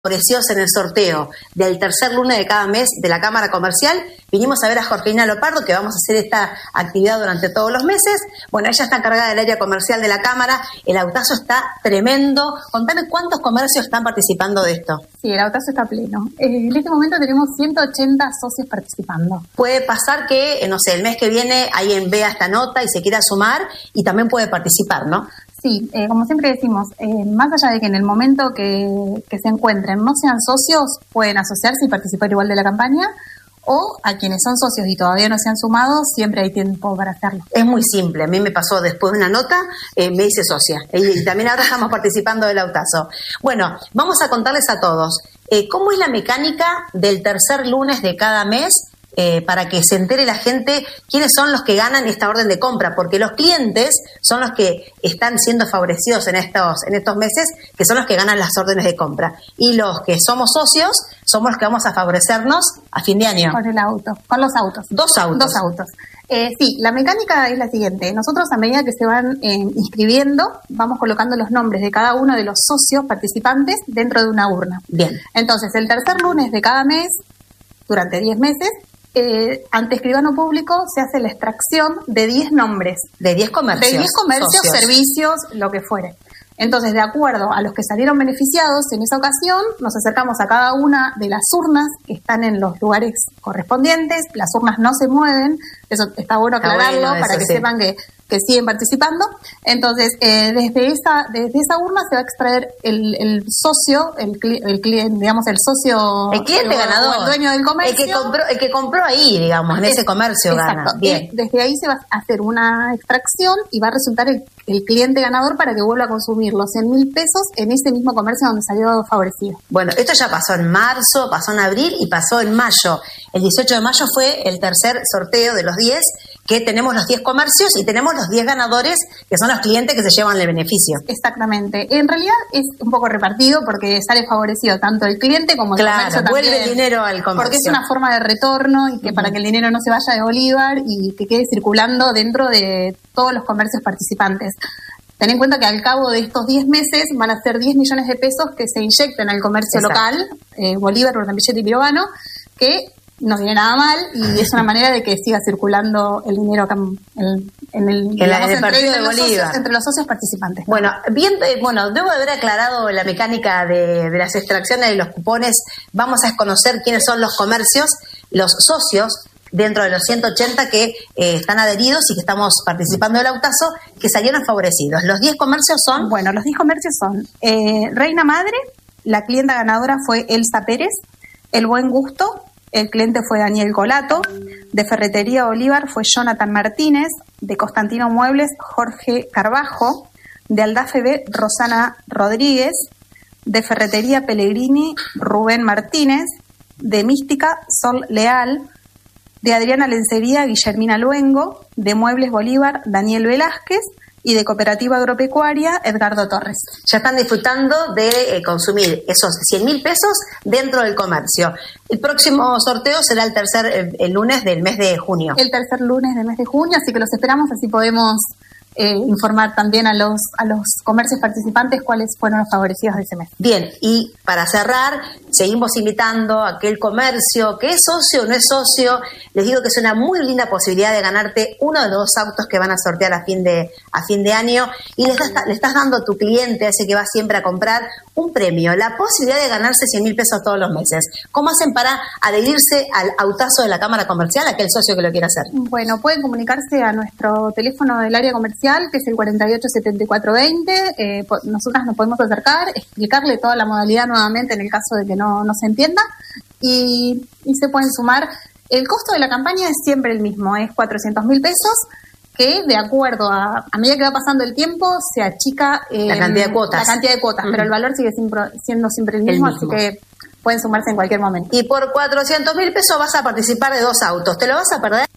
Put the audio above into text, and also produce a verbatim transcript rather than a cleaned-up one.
favorecidos en el sorteo del tercer lunes de cada mes de la Cámara Comercial. Vinimos a ver a Jorgelina Lopardo, que vamos a hacer esta actividad durante todos los meses. Bueno, ella está encargada del área comercial de la Cámara. El autazo está tremendo. Contame cuántos comercios están participando de esto. Sí, el autazo está pleno. Eh, en este momento tenemos ciento ochenta socios participando. Puede pasar que, no sé, el mes que viene alguien vea esta nota y se quiera sumar y también puede participar, ¿no? Sí, eh, como siempre decimos, eh, más allá de que en el momento que, que se encuentren no sean socios, pueden asociarse y participar igual de la campaña, o a quienes son socios y todavía no se han sumado, siempre hay tiempo para hacerlo. Es muy simple, a mí me pasó después de una nota, eh, me hice socia, y, y también ahora estamos participando del autazo. Bueno, vamos a contarles a todos, eh, ¿cómo es la mecánica del tercer lunes de cada mes? Eh, para que se entere la gente quiénes son los que ganan esta orden de compra, porque los clientes son los que están siendo favorecidos en estos en estos meses, que son los que ganan las órdenes de compra, y los que somos socios somos los que vamos a favorecernos a fin de año. Con el auto, con los autos. Dos autos. Dos autos. Eh, sí, la mecánica es la siguiente. Nosotros, a medida que se van eh, inscribiendo, vamos colocando los nombres de cada uno de los socios participantes dentro de una urna. Bien. Entonces, el tercer lunes de cada mes, durante diez meses, Eh, ante escribano público se hace la extracción de diez nombres. De diez comercios. De diez comercios, socios. Servicios, lo que fuere. Entonces, de acuerdo a los que salieron beneficiados en esa ocasión, nos acercamos a cada una de las urnas que están en los lugares correspondientes. Las urnas no se mueven, eso está bueno aclararlo, está bueno, para que sí. sepan que, que siguen participando. Entonces, eh, desde esa desde esa urna se va a extraer el, el socio, el, el cliente, digamos, el socio, el cliente el, ganador, el dueño del comercio. El que compró, el que compró ahí, digamos, en es, ese comercio exacto. gana. Bien. Desde ahí se va a hacer una extracción y va a resultar el, el cliente ganador para que vuelva a consumir los cien mil pesos en ese mismo comercio donde salió favorecido. Bueno, esto ya pasó en marzo, pasó en abril y pasó en mayo. El dieciocho de mayo fue el tercer sorteo de los diez, que tenemos los diez comercios y tenemos los diez ganadores, que son los clientes que se llevan el beneficio. Exactamente. En realidad es un poco repartido porque sale favorecido tanto el cliente como el claro, comercio vuelve también, el dinero al comercio. Porque es una forma de retorno y que uh-huh. para que el dinero no se vaya de Bolívar y que quede circulando dentro de todos los comercios participantes. Ten en cuenta que al cabo de estos diez meses van a ser diez millones de pesos que se inyecten al comercio exacto. local, eh, Bolívar, Urdapilleta y Pirovano, que no viene nada mal y es una manera de que siga circulando el dinero acá en el, en el, en digamos, el entre, partido de los Bolívar. Socios, entre los socios participantes. ¿No? Bueno, bien, eh, bueno, debo de haber aclarado la mecánica de, de las extracciones de los cupones. Vamos a conocer quiénes son los comercios, los socios dentro de los ciento ochenta que eh, están adheridos y que estamos participando del autazo, que salieron favorecidos. Los diez comercios son... Bueno, los diez comercios son eh, Reina Madre, la clienta ganadora fue Elsa Pérez, El Buen Gusto, el cliente fue Daniel Colato, de Ferretería Bolívar fue Jonathan Martínez, de Constantino Muebles Jorge Carbajo, de Aldafe B Rosana Rodríguez, de Ferretería Pellegrini Rubén Martínez, de Mística Sol Leal, de Adriana Lencería Guillermina Luengo, de Muebles Bolívar Daniel Velázquez y de Cooperativa Agropecuaria Edgardo Torres. Ya están disfrutando de eh, consumir esos cien mil pesos dentro del comercio. El próximo sorteo será el tercer el, el lunes del mes de junio. El tercer lunes del mes de junio, así que los esperamos, así podemos eh, informar también a los a los comercios participantes cuáles fueron los favorecidos de ese mes. Bien, y para cerrar, seguimos invitando a aquel comercio que es socio o no es socio. Les digo que es una muy linda posibilidad de ganarte uno de los dos autos que van a sortear a fin de a fin de año y le estás, le estás dando a tu cliente, ese que va siempre a comprar, un premio, la posibilidad de ganarse cien mil pesos todos los meses. ¿Cómo hacen para adherirse al autazo de la Cámara Comercial, aquel socio que lo quiera hacer? Bueno, pueden comunicarse a nuestro teléfono del área comercial, que es el cuarenta y ocho setenta y cuatro veinte. Eh, nosotras nos podemos acercar, explicarle toda la modalidad nuevamente en el caso de que no, no se entienda y, y se pueden sumar. El costo de la campaña es siempre el mismo, es cuatrocientos mil pesos, que de acuerdo a, a medida que va pasando el tiempo se achica eh, la cantidad de cuotas, la cantidad de cuotas uh-huh. pero el valor sigue siempre, siendo siempre el mismo, el mismo, así que pueden sumarse en cualquier momento. Y por cuatrocientos mil pesos vas a participar de dos autos, ¿te lo vas a perder?